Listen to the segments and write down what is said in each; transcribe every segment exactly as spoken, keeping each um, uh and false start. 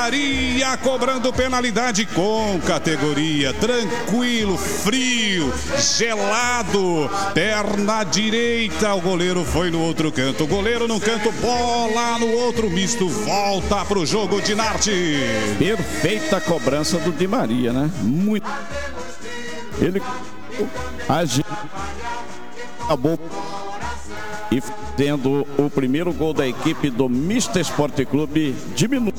Maria cobrando penalidade com categoria. Tranquilo, frio, gelado. Perna direita, o goleiro foi no outro canto. O goleiro no canto, bola no outro misto. Volta pro jogo de Narte. Perfeita cobrança do Di Maria, né? Muito. Ele acabou e tendo o primeiro gol da equipe do Misto Esporte Clube. Diminui.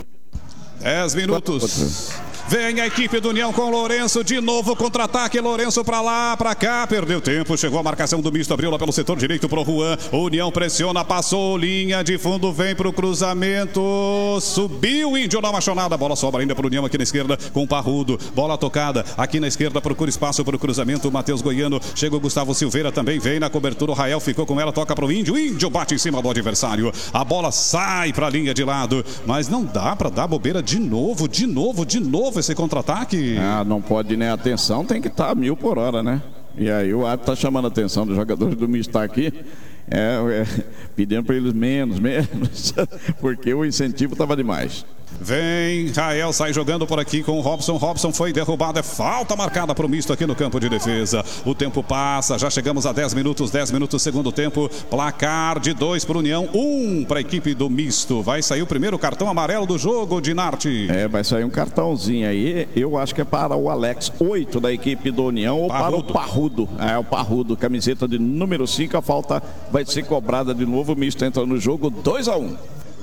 dez minutos. Vem a equipe do União com o Lourenço, de novo contra-ataque, Lourenço pra lá, pra cá, perdeu tempo, chegou a marcação do misto, abriu lá pelo setor direito pro Juan, União pressiona, passou, linha de fundo, vem pro cruzamento, subiu, Índio não achou nada, bola sobra ainda pro União aqui na esquerda com o Parrudo, bola tocada, aqui na esquerda procura espaço pro cruzamento, o Matheus Goiano, chega o Gustavo Silveira também, vem na cobertura, o Rael ficou com ela, toca pro Índio, Índio bate em cima do adversário, a bola sai pra linha de lado, mas não dá pra dar bobeira de novo, de novo, de novo esse contra-ataque. Ah, não pode, né? A atenção tem que estar a mil por hora, né? E aí o árbitro tá chamando a atenção dos jogadores do misto aqui, é, é, pedindo para eles menos, menos, porque o incentivo tava demais. Vem, Rael sai jogando por aqui com o Robson. Robson foi derrubado, é falta marcada para o misto aqui no campo de defesa. O tempo passa, já chegamos a dez minutos, dez minutos segundo tempo. Placar de dois para o União, um para a equipe do misto. Vai sair o primeiro cartão amarelo do jogo de Narte. É, vai sair um cartãozinho aí, eu acho que é para o Alex, oito da equipe do União, ou Parrudo. Para o Parrudo. É, o Parrudo, camiseta de número cinco, a falta vai ser cobrada de novo. O misto entra no jogo dois a um.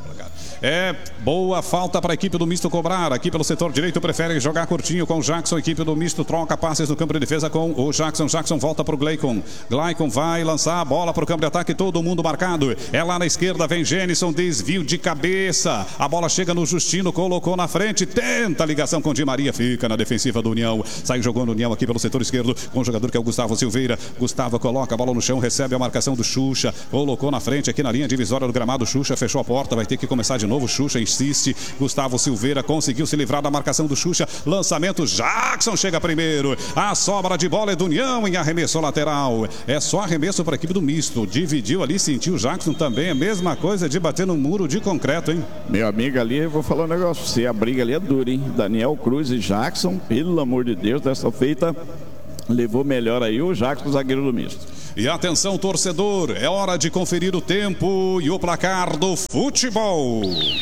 É boa falta para a equipe do misto cobrar. Aqui pelo setor direito prefere jogar curtinho com o Jackson. A equipe do misto troca passes no campo de defesa com o Jackson. Jackson volta para o Gleicon. Gleicon vai lançar a bola para o campo de ataque. Todo mundo marcado. É lá na esquerda, vem Gênison. Desvio de cabeça. A bola chega no Justino. Colocou na frente. Tenta a ligação com o Di Maria. Fica na defensiva do União. Sai jogando o União aqui pelo setor esquerdo com o jogador que é o Gustavo Silveira. Gustavo coloca a bola no chão. Recebe a marcação do Xuxa. Colocou na frente aqui na linha divisória do gramado. Xuxa fechou a porta. Vai ter que começar de novo. Xuxa insiste, Gustavo Silveira conseguiu se livrar da marcação do Xuxa, lançamento, Jackson chega primeiro, a sobra de bola é do União em arremesso lateral, é só arremesso para a equipe do misto, dividiu ali, sentiu o Jackson também, a mesma coisa de bater no muro de concreto, hein? Meu amigo ali, eu vou falar um negócio, se a briga ali é dura, hein? Daniel Cruz e Jackson, pelo amor de Deus, dessa feita levou melhor aí o Jackson, zagueiro do misto. E atenção, torcedor, é hora de conferir o tempo e o placar do futebol.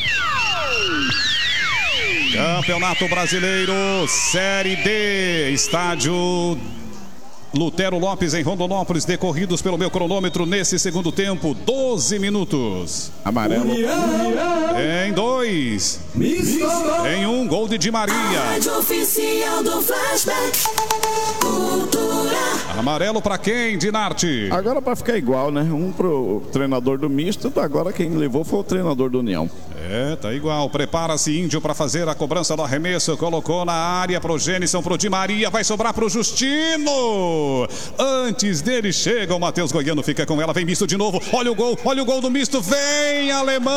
Campeonato Brasileiro, Série D, estádio Lutero Lopes em Rondonópolis, decorridos pelo meu cronômetro nesse segundo tempo, doze minutos. Amarelo. Em dois. Em um, gol de Di Maria. Oficial do Flashback. Cultura. Amarelo para quem, Dinarte? Agora para ficar igual, né? Um pro treinador do misto, agora quem levou foi o treinador do União. É, tá igual. Prepara-se Índio para fazer a cobrança do arremesso. Colocou na área pro Gênison, pro Di Maria. Vai sobrar pro Justino. Antes dele chega o Matheus Goiano, fica com ela. Vem misto de novo. Olha o gol, olha o gol do misto. Vem, alemão.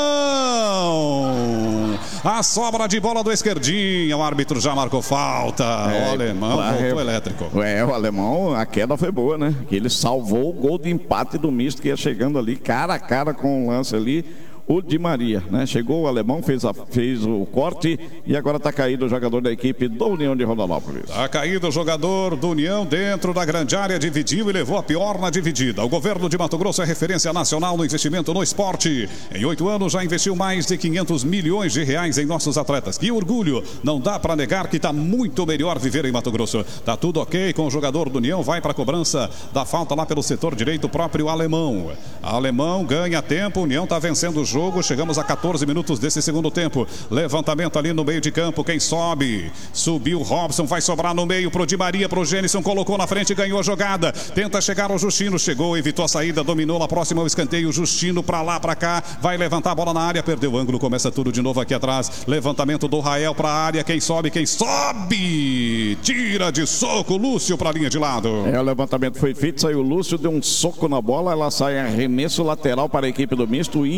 A sobra de bola do esquerdinho. O árbitro já marcou falta. É, o alemão voltou é, elétrico. É, o alemão, a queda foi boa, né? Ele salvou o gol de empate do misto que ia chegando ali, cara a cara com o lance ali. O Di Maria, né? Chegou o alemão, fez, a, fez o corte e agora está caído o jogador da equipe do União de Rondonópolis. Está caído o jogador do União dentro da grande área, dividiu e levou a pior na dividida. O governo de Mato Grosso é referência nacional no investimento no esporte. Em oito anos já investiu mais de quinhentos milhões de reais em nossos atletas. Que orgulho! Não dá para negar que está muito melhor viver em Mato Grosso. Tá tudo ok com o jogador do União, vai para a cobrança da falta lá pelo setor direito, próprio alemão. Alemão ganha tempo, o União está vencendo o jogo, chegamos a quatorze minutos desse segundo tempo, levantamento ali no meio de campo, quem sobe, subiu Robson, vai sobrar no meio pro Di Maria, pro Gênison, colocou na frente, ganhou a jogada, tenta chegar ao Justino, chegou, evitou a saída, dominou na próxima o escanteio, Justino pra lá, pra cá, vai levantar a bola na área, perdeu o ângulo, começa tudo de novo aqui atrás, levantamento do Rael pra área, quem sobe, quem sobe, tira de soco, Lúcio pra linha de lado. É, o levantamento foi feito, saiu o Lúcio, deu um soco na bola, ela sai arremesso lateral para a equipe do misto, o Índio vai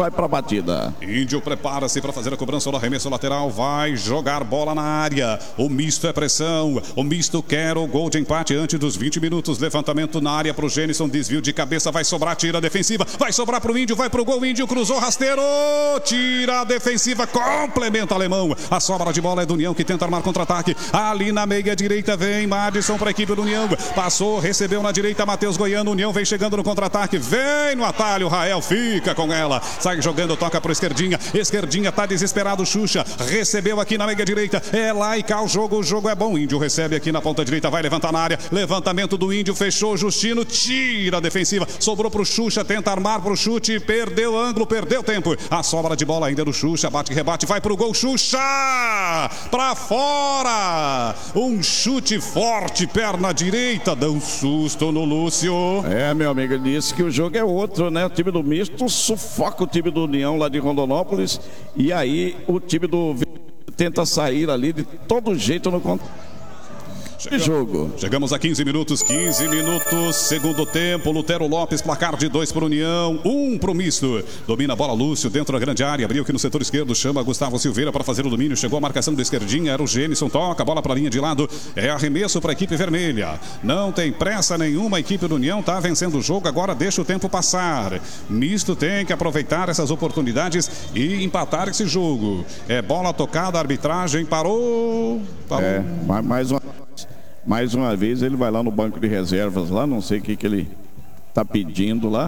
vai para a batida. Índio prepara-se para fazer a cobrança do arremesso lateral, vai jogar bola na área. O misto é pressão, o misto quer o gol de empate antes dos vinte minutos. Levantamento na área para o Gênison, desvio de cabeça, vai sobrar, tira a defensiva, vai sobrar para o Índio, vai para o gol, Índio cruzou, rasteiro, tira a defensiva, complementa alemão. A sobra de bola é do União, que tenta armar contra-ataque. Ali na meia direita vem Madison para a equipe do União, passou, recebeu na direita Matheus Goiano. União vem chegando no contra-ataque, vem no atalho, Rael fica com ela, sai jogando, toca para esquerdinha, esquerdinha tá desesperado, Xuxa recebeu aqui na meia direita, é lá e cá o jogo, o jogo é bom. Índio recebe aqui na ponta direita, vai levantar na área, levantamento do Índio, fechou Justino, tira a defensiva, sobrou pro Xuxa, tenta armar pro chute, perdeu ângulo, perdeu tempo. A sobra de bola ainda do Xuxa, bate, rebate, vai pro gol, Xuxa pra fora, um chute forte, perna direita, dá um susto no Lúcio. É, meu amigo, ele disse que o jogo é outro, né? O time do misto sufoca o time do União lá de Rondonópolis, e aí o time do tenta sair ali de todo jeito no contra. Chegamos, jogo. Chegamos a quinze minutos, quinze minutos, segundo tempo. Lutero Lopes, placar de dois para União, um para o misto. Domina a bola Lúcio dentro da grande área, abriu aqui no setor esquerdo, chama Gustavo Silveira para fazer o domínio. Chegou a marcação do esquerdinha, era o Gênison, toca a bola para a linha de lado. É arremesso para a equipe vermelha. Não tem pressa nenhuma, a equipe do União está vencendo o jogo, agora deixa o tempo passar. Misto tem que aproveitar essas oportunidades e empatar esse jogo. É bola tocada, a arbitragem parou. parou. É, mais uma. Mais uma vez ele vai lá no banco de reservas lá, não sei o que, que ele tá pedindo lá.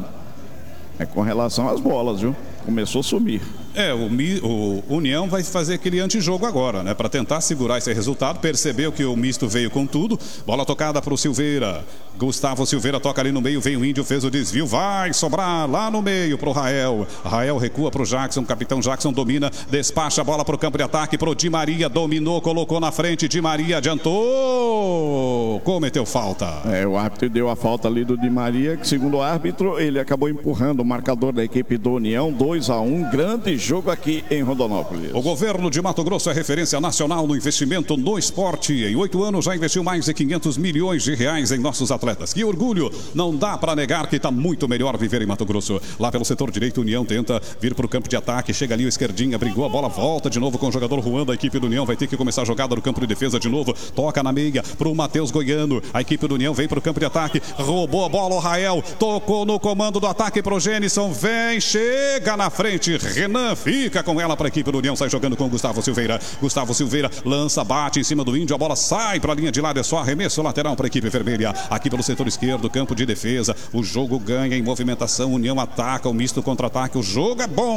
É com relação às bolas, viu? Começou a sumir. É, o, o União vai fazer aquele antijogo agora, né? Para tentar segurar esse resultado. Percebeu que o misto veio com tudo. Bola tocada para o Silveira. Gustavo Silveira toca ali no meio. Vem o Índio, fez o desvio. Vai sobrar lá no meio para o Rael. Rael recua para o Jackson. Capitão Jackson domina. Despacha a bola para o campo de ataque. Para o Di Maria. Dominou, colocou na frente. Di Maria adiantou. Cometeu falta. É, o árbitro deu a falta ali do Di Maria, que segundo o árbitro, ele acabou empurrando o marcador da equipe do União. dois a um. Grande jogo aqui em Rondonópolis. O governo de Mato Grosso é referência nacional no investimento no esporte. Em oito anos já investiu mais de quinhentos milhões de reais em nossos atletas. Que orgulho! Não dá para negar que está muito melhor viver em Mato Grosso. Lá pelo setor direito, União tenta vir para o campo de ataque. Chega ali o esquerdinha, brigou a bola, volta de novo com o jogador Juan da equipe do União. Vai ter que começar a jogada no campo de defesa de novo. Toca na meia para o Matheus Goiano. A equipe do União vem para o campo de ataque. Roubou a bola o Rael. Tocou no comando do ataque para o Gênison. Vem, chega na frente. Renan fica com ela para a equipe do União, sai jogando com o Gustavo Silveira. Gustavo Silveira lança, bate em cima do Índio, a bola sai para a linha de lado, é só arremesso lateral para a equipe vermelha. Aqui pelo setor esquerdo, campo de defesa, o jogo ganha em movimentação, União ataca, o misto contra-ataque, o jogo é bom.